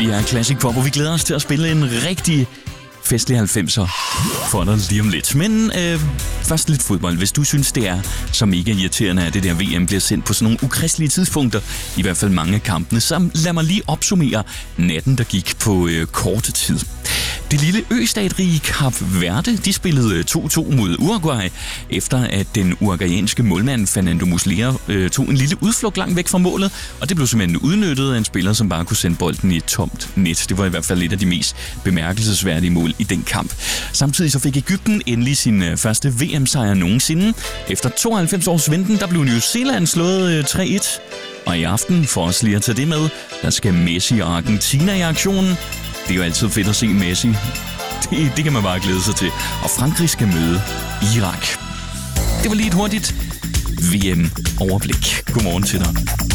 Det er Classic Pop, og vi glæder os til at spille en rigtig festlig 90'er for dig lige om lidt. Men først lidt fodbold. Hvis du synes, det er så mega irriterende, at det der VM bliver sendt på sådan nogle ukristelige tidspunkter, i hvert fald mange af kampene, så lad mig lige opsummere natten, der gik på kort tid. Det lille østatrige Kap Verde, de spillede 2-2 mod Uruguay, efter at den uruguayanske målmand Fernando Muslera tog en lille udflugt langt væk fra målet, og det blev simpelthen udnyttet af en spiller, som bare kunne sende bolden i et tomt net. Det var i hvert fald et af de mest bemærkelsesværdige mål i den kamp. Samtidig så fik Egypten endelig sin første VM-sejr nogensinde. Efter 92 års venten, der blev New Zealand slået 3-1. Og i aften, for os lige at tage det med, der skal Messi og Argentina i aktionen. Det er jo altid fedt at se Messi. Det kan man bare glæde sig til. Og Frankrig skal møde Irak. Det var lige et hurtigt VM-overblik. Godmorgen til dig.